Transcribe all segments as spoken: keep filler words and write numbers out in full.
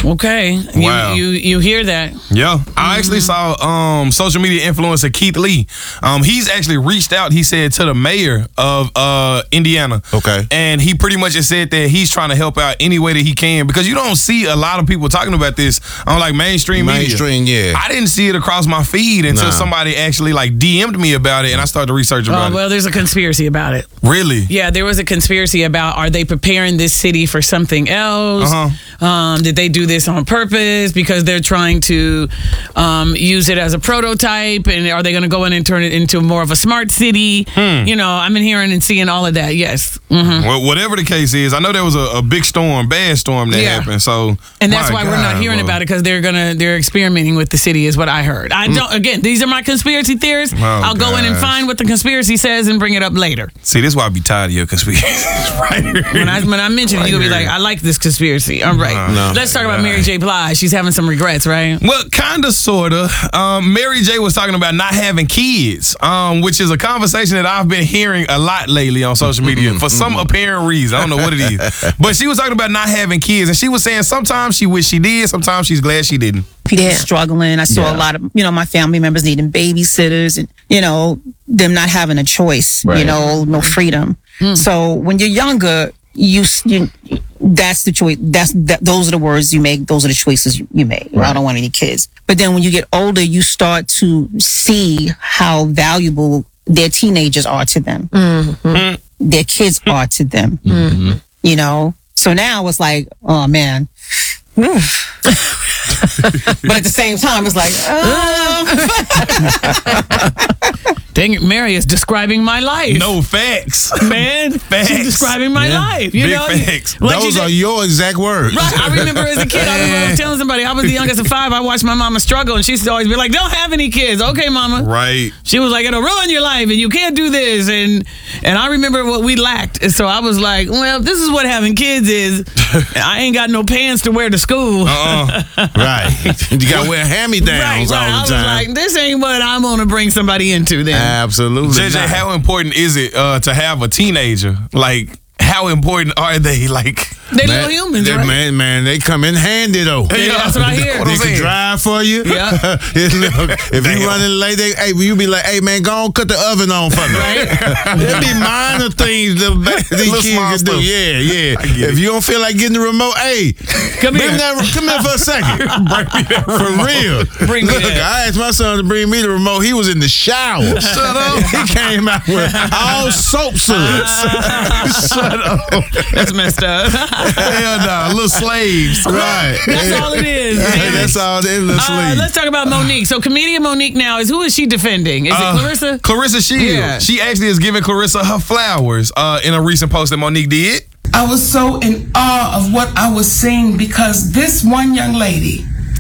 Okay. Wow. You, you you hear that? Yeah. I actually saw um, social media influencer Keith Lee. Um, he's actually reached out, he said, to the mayor of uh, Indiana. Okay. And he pretty much just said that he's trying to help out any way that he can, because you don't see a lot of people talking about this on like mainstream, Mainstream, media. yeah. I didn't see it across my feed until Nah. somebody actually like D M'd me about it, and I started to research about Oh, well, there's a conspiracy about it. it. Really? Yeah, there was a conspiracy about, are they preparing this city for something else? Uh-huh. Um, did they do this on purpose because they're trying to um, use it as a prototype? And are they going to go in and turn it into more of a smart city? Hmm. You know, I've been hearing and seeing all of that. Yes. Mm-hmm. Well, whatever the case is, I know there was a, a big storm, bad storm that Yeah. happened. So, And that's my why we're not God, hearing bro. about it, because they're gonna they're experimenting with the city, is what I heard. I don't. Again, these are my conspiracy theories. Oh, I'll go in and gosh. find what the conspiracy says and bring it up later. See, this is why I be tired of your conspiracies right here. When I when I mention it, you'll be Right like, here. I like this conspiracy. All right. No. Let's talk about Mary J. Blige. She's having some regrets, right? Well, kind of, sort of. Um, Mary J was talking about not having kids, um, which is a conversation that I've been hearing a lot lately on social media for some apparent reason. I don't know what it is. But she was talking about not having kids, and she was saying sometimes she wish she did, sometimes she's glad she didn't. People struggling. I saw Yeah. a lot of, you know, my family members needing babysitters and, you know, them not having a choice, you know, no freedom. So when you're younger, you, you that's the choice. That's that, those are the words you make. Those are the choices you make. I don't want any kids. But then when you get older, you start to see how valuable their teenagers are to them. Mm-hmm. Their kids are to them. Mm-hmm. You know? So now it's like, oh man. But at the same time, it's like, um. Dang it, Mary is describing my life. No facts. Man, Facts. she's describing my Yeah. life. You Big know, facts. Like she Those said- are your exact words. Right, I remember as a kid, I remember I was telling somebody I was the youngest of five. I watched my mama struggle, and she used to always be like, "Don't have any kids, okay, mama." Right. She was like, "It'll ruin your life, and you can't do this." And and I remember what we lacked, and so I was like, "Well, this is what having kids is. I ain't got no pants to wear to school." Uh-uh. Right. You got to wear hand-me-downs right, right. I all was the time. like, "This ain't what I'm gonna bring somebody into." Then Absolutely. J J, not. how important is it uh, to have a teenager? Like, how important are they? Like, they Man, little humans, they- right? Man, man, they come in handy though. Yeah, that's what I hear. What They I'm can saying. drive for you. Yeah. If Damn. you running late, they, hey, you be like, hey man, go on, cut the oven on for me. Right? There be minor things that these Little kids small can do. stuff. Yeah, yeah. I get If it. you don't feel like getting the remote, hey, Come bring here. that, come here for a second. For real. Bring me Look, that. I asked my son to bring me the remote. He was in the shower. Shut up. He came out with all soap suds. Shut up. That's messed up. Hell no, little slaves. Right. That's all it is. Yeah, man. that's all the endless Uh, sleep. let's talk about Monique. So comedian Monique now is, who is she defending? Is Uh, it Clarissa? Clarissa Shields. Yeah. She actually is giving Clarissa her flowers uh, in a recent post that Monique did. I was so in awe of what I was seeing because this one young lady,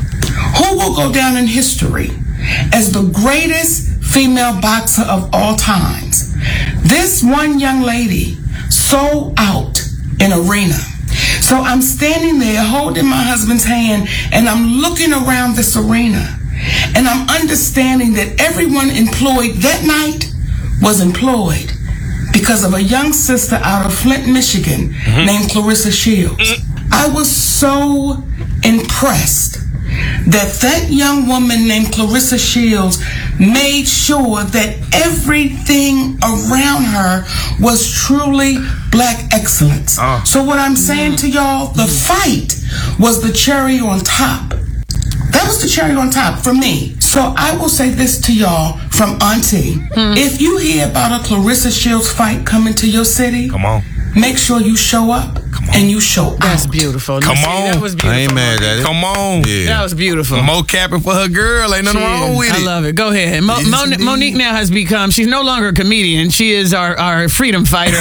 who will go down in history as the greatest female boxer of all times, this one young lady sold out an arena. So I'm standing there holding my husband's hand and I'm looking around this arena and I'm understanding that everyone employed that night was employed because of a young sister out of Flint, Michigan, named Clarissa Shields. I was so impressed that that young woman named Clarissa Shields made sure that everything around her was truly black excellence. Oh. So what I'm saying to y'all, the fight was the cherry on top. That was the cherry on top for me. So I will say this to y'all from Auntie. If you hear about a Clarissa Shields fight coming to your city, Come on. make sure you show up and you show That's out. beautiful. Come See, on. That was beautiful. I ain't mad at it. Come on. Yeah. That was beautiful. Mo capping for her girl. Ain't nothing wrong with I it. love it. Go ahead. Mo- Yes, Mon- indeed. Monique now has become, she's no longer a comedian. She is our, our freedom fighter,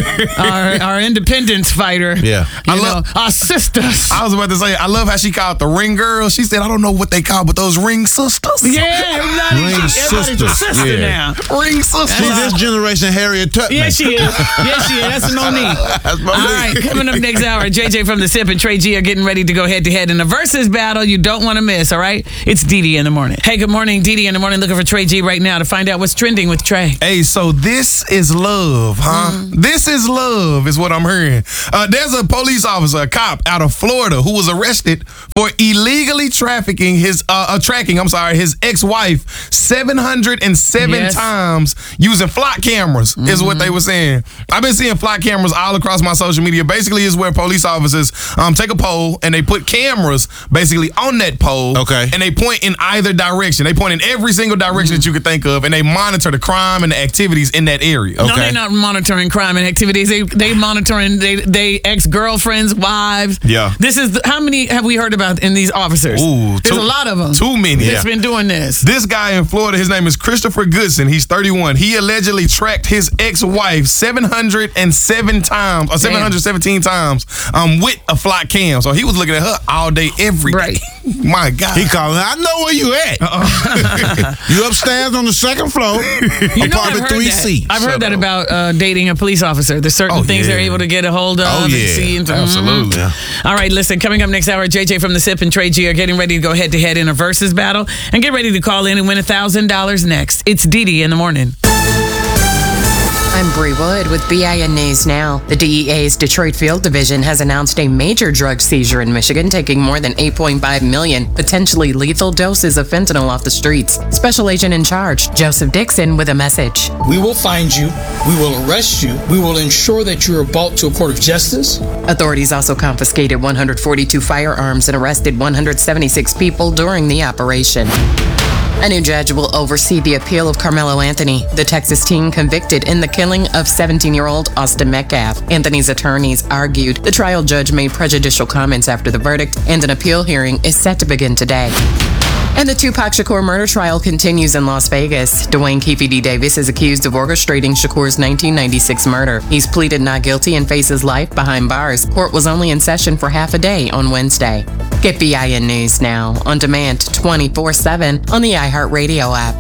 our, our independence fighter. Yeah. You I know, love- our sisters. I was about to say, I love how she called the ring girl. She said, I don't know what they call, but those ring sisters. Yeah, everybody, Ring everybody's a sisters. sister Yeah. now. Ring sisters. See, this generation Harriet Tubman. Yes, she is. Yes, she is. That's Monique. That's All right, coming up next hour, J J from The Sip and Trey G are getting ready to go head-to-head in a versus battle you don't want to miss, all right? It's Dee Dee in the morning. Hey, good morning, Dee Dee in the morning, looking for Trey G right now to find out what's trending with Trey. Hey, so this is love, huh? Mm. This is love is what I'm hearing. Uh, there's a police officer, a cop out of Florida who was arrested for illegally trafficking his, uh, uh tracking, I'm sorry, his ex-wife seven hundred seven yes. times using flock cameras, mm-hmm. is what they were saying. I've been seeing flock cameras all across my social media. Basically, is where police officers um, take a pole and they put cameras basically on that pole. Okay. And they point in either direction. They point in every single direction mm-hmm. that you could think of, and they monitor the crime and the activities in that area. Okay. No, they're not monitoring crime and activities. They they monitoring they they ex-girlfriends, wives. Yeah. This is the, how many have we heard about in these officers? Ooh, There's too, a lot of them. Too many. That's yeah. been doing this. This guy in Florida, his name is Christopher Goodson. He's thirty-one. He allegedly tracked his ex-wife seven hundred seven times, or seven hundred seventeen times, um, with a flock cam. So he was looking at her all day, every day. Right. My God. He calling, I know where you at. Uh-uh. You upstairs on the second floor, you know, apartment three C. I've heard Shut that up. about uh, dating a police officer. There's certain oh, things yeah. they're able to get a hold of. Oh, and yeah. see and, Absolutely. Mm-hmm. Yeah. All right, listen, coming up next hour, J J from The Sip and Trey G are getting ready to go head-to-head in a versus battle. And get ready to call in and win one thousand dollars next. It's Dee Dee in the morning. I'm Bree Wood with B I N News Now. The D E A's Detroit Field Division has announced a major drug seizure in Michigan, taking more than eight point five million potentially lethal doses of fentanyl off the streets. Special Agent in charge, Joseph Dixon, with a message. We will find you. We will arrest you. We will ensure that you are brought to a court of justice. Authorities also confiscated one hundred forty-two firearms and arrested one hundred seventy-six people during the operation. A new judge will oversee the appeal of Carmelo Anthony, the Texas teen convicted in the killing of seventeen-year-old Austin Metcalf. Anthony's attorneys argued the trial judge made prejudicial comments after the verdict, and an appeal hearing is set to begin today. And the Tupac Shakur murder trial continues in Las Vegas. Dwayne Keefe D. Davis is accused of orchestrating Shakur's nineteen ninety-six murder. He's pleaded not guilty and faces life behind bars. Court was only in session for half a day on Wednesday. Get B I N News Now on demand twenty-four seven on the iHeartRadio app.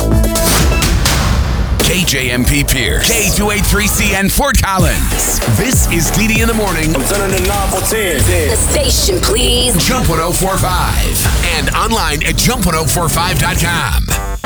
K J M P Pierce, K two eighty-three C N Fort Collins. This is Dee Dee in the morning. I'm turning the knob for ten. The station, please. Jump one oh four five and online at jump one oh four five dot com.